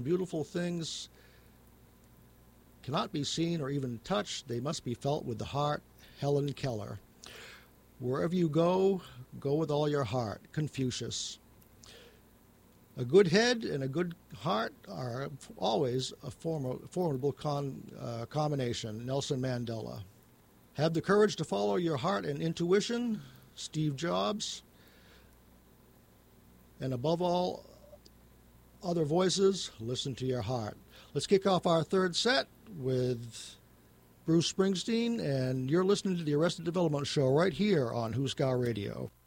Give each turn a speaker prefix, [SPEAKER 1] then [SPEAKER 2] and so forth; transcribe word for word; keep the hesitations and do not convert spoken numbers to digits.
[SPEAKER 1] Beautiful things cannot be seen or even touched. They must be felt with the heart. Helen Keller. Wherever you go, go with all your heart. Confucius. A good head and a good heart are always a form- formidable con- uh, combination. Nelson Mandela. Have the courage to follow your heart and intuition. Steve Jobs. And above all other voices, listen to your heart. Let's kick off our third set with Bruce Springsteen, and you're listening to the Arrested Development Show right here on Husker Radio.